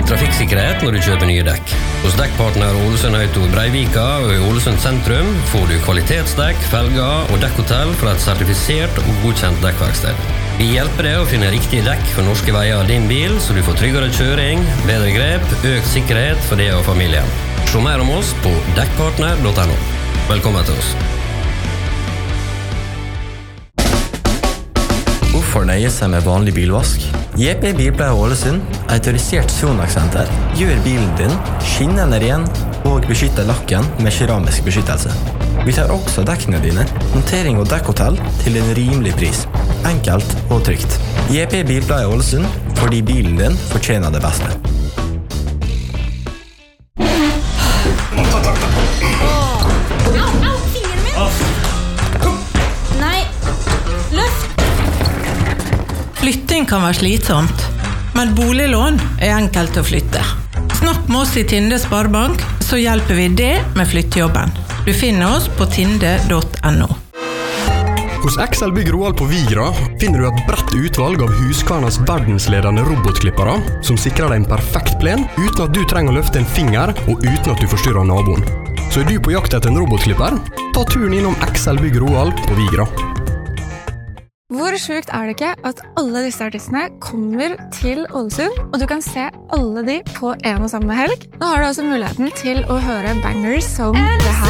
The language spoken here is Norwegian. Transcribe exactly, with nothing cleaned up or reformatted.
trafikksikkerhet når du kjøper nye dekk. Hos dekkpartner Ålesund Auto i Breivika og i Ålesund sentrum får du kvalitetsdekk, felger og dekkhotell fra et sertifisert og godkjent dekkverksted. Vi hjelper deg å finne riktige dekk for norske veier av din bil, så du får tryggere kjøring, bedre grep, økt sikkerhet for deg og familien. Se mer om oss på dekkpartner punktum no. Velkommen til oss. Hvorfor nøye seg med vanlig bilvask? J P Bilpleie Ålesund, autorisert Sonax-senter, gjør bilen din skinnende ren og beskytter lakken med keramisk beskyttelse. Vi tar også dekkene dine, montering og dekkhotell til en rimelig pris. Enkelt og trygt. J P Bilpleie Ålesund, fordi bilen din fortjener det beste. Flytting kan være slitsomt, men boliglån er enkelt å flytte. Snakk med oss i Tinde Sparebank, så hjelper vi deg med flyttejobben. Du finner oss på tinde punktum no. Hos X L Bygg Roald på Vigra finner du et bredt utvalg av Husqvarnas verdensledende robotklippere som sikrer deg en perfekt plen uten at du trenger å løfte en finger og uten at du forstyrrer naboen. Så er du på jakt etter en robotklipper? Ta turen innom X L Bygg Roald på Vigra. Hvor sjukt er det ikke at alle disse artistene kommer til Ålesund, og du kan se alle de på en og samme helg? Nå har du altså muligheten til å høre bangers som det her.